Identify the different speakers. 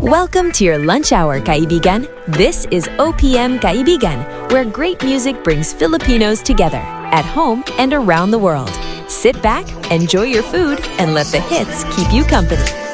Speaker 1: Welcome to your lunch hour, kaibigan. This is OPM Kaibigan, where great music brings Filipinos together, at home and around the world. Sit back, enjoy your food, and let the hits keep you company.